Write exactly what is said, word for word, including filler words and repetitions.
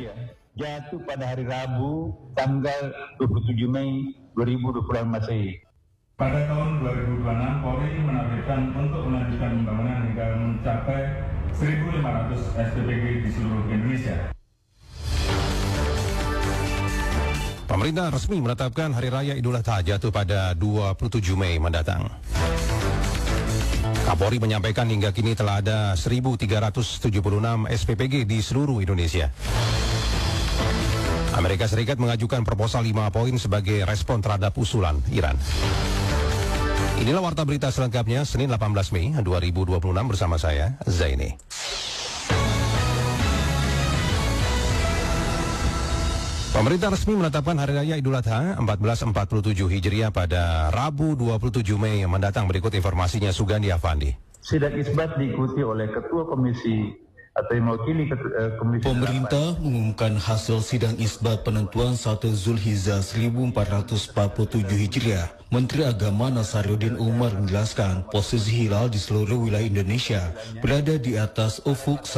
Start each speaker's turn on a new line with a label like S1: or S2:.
S1: Indonesia jatuh pada hari Rabu tanggal dua puluh tujuh Mei dua ribu dua puluh enam Masehi.
S2: Pada tahun dua ribu dua puluh enam, Polri menargetkan untuk melanjutkan pembangunan hingga mencapai seribu lima ratus S P P G di seluruh Indonesia.
S3: Pemerintah resmi menetapkan Hari Raya Idul Adha jatuh pada dua puluh tujuh Mei mendatang. Kapolri menyampaikan hingga kini telah ada seribu tiga ratus tujuh puluh enam S P P G di seluruh Indonesia. Amerika Serikat mengajukan proposal lima poin sebagai respon terhadap usulan Iran. Inilah warta berita selengkapnya Senin delapan belas Mei dua ribu dua puluh enam bersama saya, Zaini. Pemerintah resmi menetapkan Hari Raya Idul Adha seribu empat ratus empat puluh tujuh Hijriah pada Rabu dua puluh tujuh Mei mendatang. Berikut informasinya Sugandi Afandi.
S1: Sidang isbat diikuti oleh Ketua Komisi atau yang mewakili uh, Komisi
S4: Pemerintah delapan. Mengumumkan hasil sidang isbat penentuan satu Zulhijjah seribu empat ratus empat puluh tujuh Hijriah. Menteri Agama Nasaruddin Umar menjelaskan posisi hilal di seluruh wilayah Indonesia berada di atas ufuk